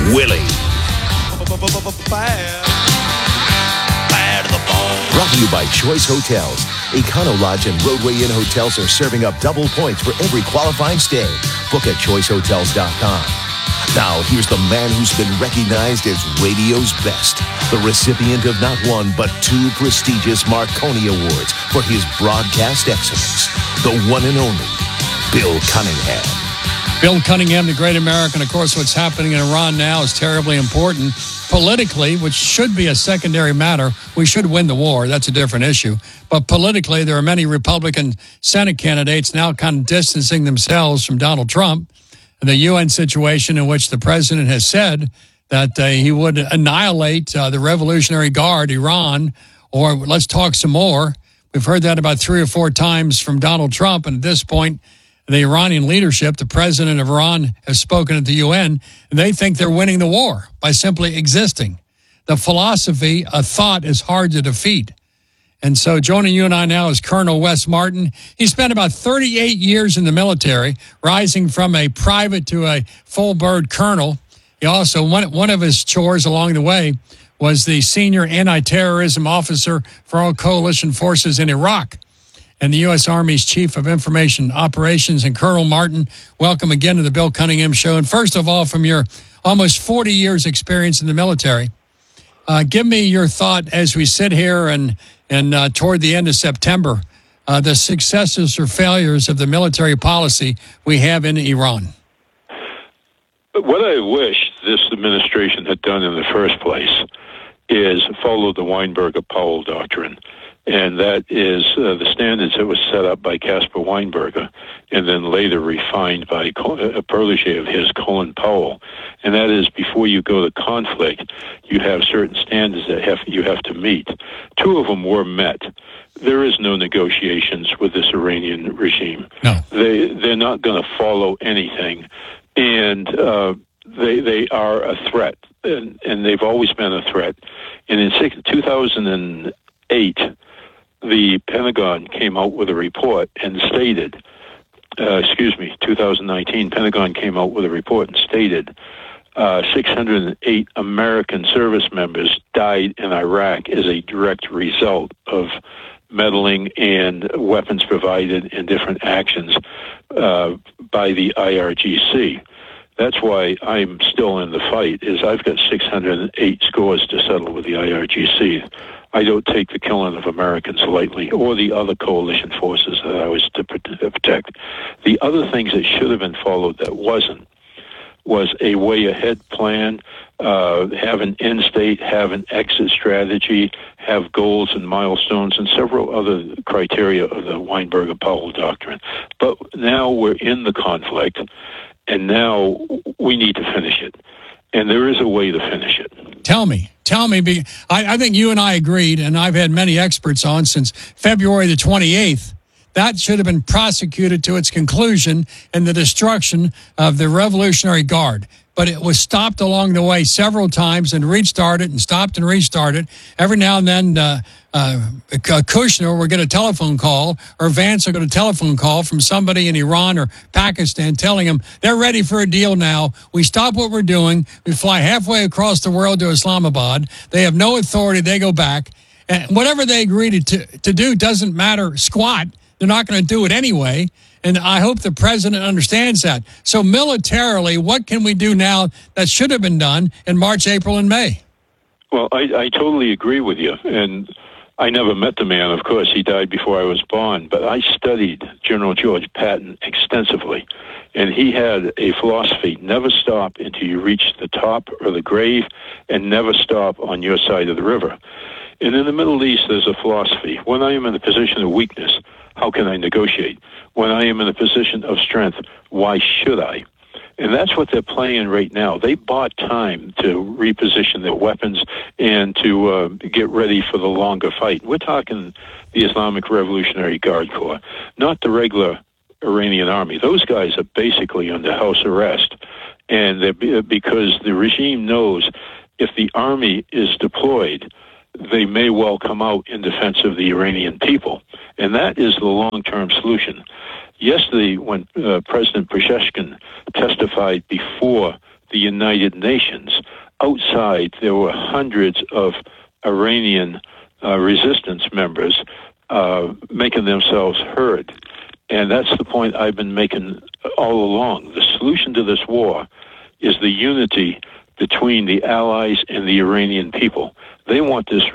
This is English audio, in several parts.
Willie. Bad to the bone. Brought to you by Choice Hotels. Econo Lodge and Roadway Inn hotels are serving up double points for every qualifying stay. Book at choicehotels.com. Now, here's the man who's been recognized as radio's best. The recipient of not one, but 2 prestigious Marconi Awards for his broadcast excellence. The one and only Bill Cunningham. Bill Cunningham, the great American. Of course, what's happening in Iran now is terribly important. Politically, which should be a secondary matter, we should win the war. That's a different issue. But politically, there are many Republican Senate candidates now kind of distancing themselves from Donald Trump. The UN situation in which the president has said that he would annihilate the Revolutionary Guard, Iran, or let's talk some more. We've heard that about 3 or 4 times from Donald Trump. And at this point, the Iranian leadership, the president of Iran, has spoken at the UN, and they think they're winning the war by simply existing. The philosophy of thought is hard to defeat. And so joining you and I now is Colonel Wes Martin. He spent about 38 years in the military, rising from a private to a full-bird colonel. He also, one of his chores along the way was the senior anti-terrorism officer for all coalition forces in Iraq and the U.S. Army's Chief of Information Operations. And Colonel Martin, welcome again to the Bill Cunningham Show. And first of all, from your almost 40 years experience in the military, give me your thought as we sit here and toward the end of September, the successes or failures of the military policy we have in Iran. What I wish this administration had done in the first place is follow the Weinberger-Powell doctrine. And that is the standards that was set up by Caspar Weinberger and then later refined by a protege of his, Colin Powell. And that is, before you go to conflict, you have certain standards that you have to meet. 2 of them were met. There is no negotiations with this Iranian regime. No. They're not going to follow anything. And they are a threat. And they've always been a threat. And in 2008, the Pentagon came out with a report and stated, 2019, Pentagon came out with a report and stated 608 American service members died in Iraq as a direct result of meddling and weapons provided in different actions by the IRGC. That's why I'm still in the fight, is I've got 608 scores to settle with the IRGC. I don't take the killing of Americans lightly, or the other coalition forces that I was to protect. The other things that should have been followed that wasn't was a way-ahead plan, have an end state, have an exit strategy, have goals and milestones, and several other criteria of the Weinberger-Powell doctrine. But now we're in the conflict, and now we need to finish it. And there is a way to finish it. Tell me. I think you and I agreed, and I've had many experts on since February the 28th, that should have been prosecuted to its conclusion in the destruction of the Revolutionary Guard. But it was stopped along the way several times and restarted and stopped and restarted. Every now and then, Kushner will get a telephone call, or Vance will get a telephone call from somebody in Iran or Pakistan telling him they're ready for a deal now. We stop what we're doing. We fly halfway across the world to Islamabad. They have no authority. They go back. And whatever they agree to do doesn't matter squat. They're not going to do it anyway. And I hope the president understands that. So militarily, what can we do now that should have been done in March, April, and May? Well, I totally agree with you. And I never met the man, of course. He died before I was born. But I studied General George Patton extensively. And he had a philosophy: never stop until you reach the top or the grave, and never stop on your side of the river. And in the Middle East, there's a philosophy: when I am in a position of weakness, how can I negotiate? When I am in a position of strength, why should I? And that's what they're playing right now. They bought time to reposition their weapons and to get ready for the longer fight. We're talking the Islamic Revolutionary Guard Corps, not the regular Iranian army. Those guys are basically under house arrest, and because the regime knows if the army is deployed, they may well come out in defense of the Iranian people. And that is the long-term solution. Yesterday, when President Pezeshkian testified before the United Nations, outside, there were hundreds of Iranian resistance members making themselves heard. And that's the point I've been making all along. The solution to this war is the unity between the allies and the Iranian people. They want this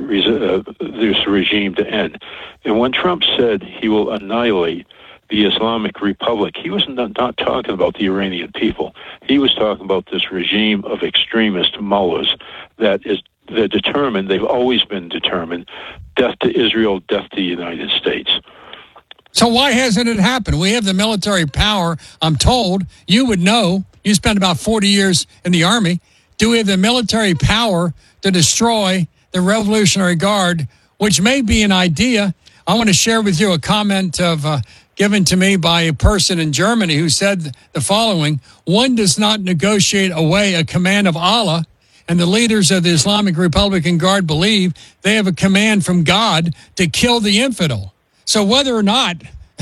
this regime to end. And when Trump said he will annihilate the Islamic Republic, he was not talking about the Iranian people. He was talking about this regime of extremist mullahs they're determined, they've always been determined, death to Israel, death to the United States. So why hasn't it happened? We have the military power, I'm told. You would know. You spent about 40 years in the Army. Do we have the military power to destroy the Revolutionary Guard, which may be an idea? I want to share with you a comment given to me by a person in Germany who said the following: one does not negotiate away a command of Allah, and the leaders of the Islamic Republican Guard believe they have a command from God to kill the infidel. So whether or not,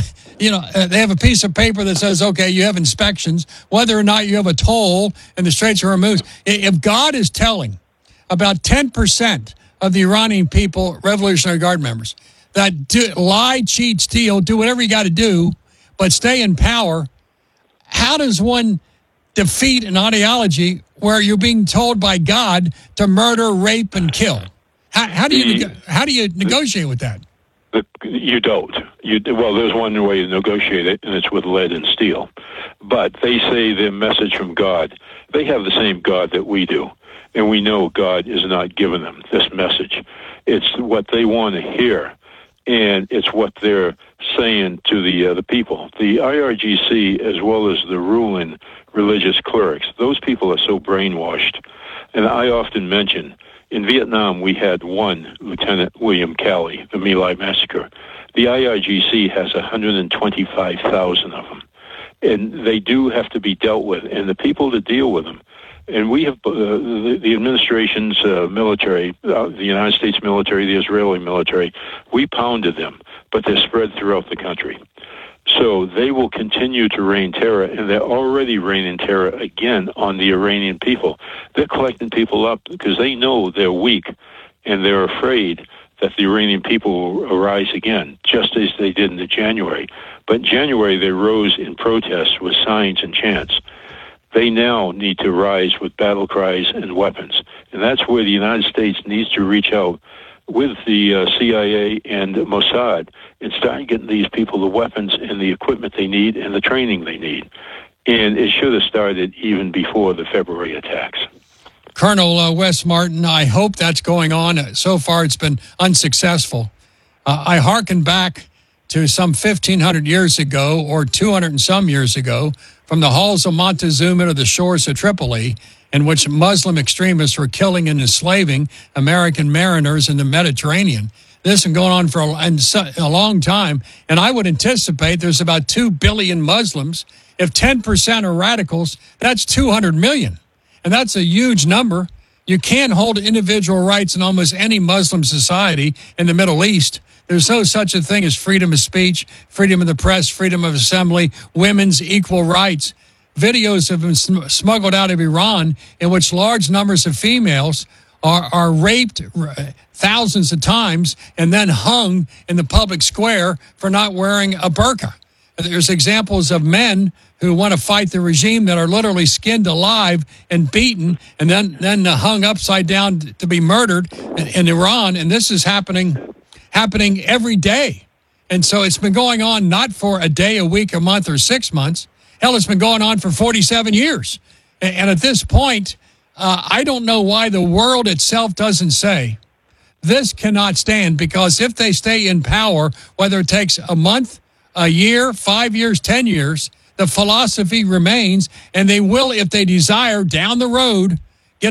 they have a piece of paper that says, okay, you have inspections, whether or not you have a toll in the Straits of Hormuz, if God is telling about 10% of the Iranian people, Revolutionary Guard members, that lie, cheat, steal, do whatever you got to do, but stay in power, how does one defeat an ideology where you're being told by God to murder, rape, and kill? How do you negotiate with that? You don't. Well, there's one way to negotiate it, and it's with lead and steel. But they say their message from God. They have the same God that we do, and we know God is not giving them this message. It's what they want to hear, and it's what they're saying to the people. The IRGC, as well as the ruling religious clerics, those people are so brainwashed. And I often mention, in Vietnam, we had one Lieutenant William Calley, the My Lai massacre. The IRGC has 125,000 of them. And they do have to be dealt with. And the people that deal with them, and we have the administration's military, the United States military, the Israeli military, we pounded them, but they're spread throughout the country. So they will continue to rain terror, and they're already raining terror again on the Iranian people. They're collecting people up because they know they're weak, and they're afraid that the Iranian people will arise again, just as they did in January. But in January, they rose in protest with signs and chants. They now need to rise with battle cries and weapons. And that's where the United States needs to reach out with the CIA and Mossad and start getting these people the weapons and the equipment they need and the training they need. And it should have started even before the February attacks. Colonel Wes Martin, I hope that's going on. So far, it's been unsuccessful. I hearken back to some 1,500 years ago or 200 and some years ago from the halls of Montezuma to the shores of Tripoli, in which Muslim extremists were killing and enslaving American mariners in the Mediterranean. This has been going on for a long time, and I would anticipate there's about 2 billion Muslims. If 10% are radicals, that's 200 million, and that's a huge number. You can't hold individual rights in almost any Muslim society in the Middle East. There's no such a thing as freedom of speech, freedom of the press, freedom of assembly, women's equal rights. Videos have been smuggled out of Iran in which large numbers of females are raped thousands of times and then hung in the public square for not wearing a burqa. There's examples of men who want to fight the regime that are literally skinned alive and beaten and then hung upside down to be murdered in Iran. And this is happening every day. And so it's been going on not for a day, a week, a month, or 6 months. Hell, it's been going on for 47 years. And at this point, I don't know why the world itself doesn't say this cannot stand, because if they stay in power, whether it takes a month, a year, 5 years, 10 years, the philosophy remains, and they will, if they desire, down the road, get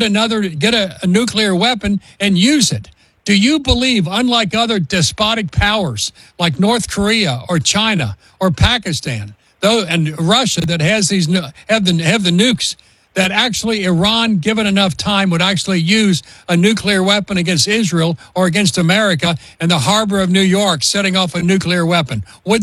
a nuclear weapon and use it. Do you believe, unlike other despotic powers like North Korea or China or Pakistan, and Russia that has have the nukes, that actually Iran, given enough time, would actually use a nuclear weapon against Israel or against America in the harbor of New York, setting off a nuclear weapon? Would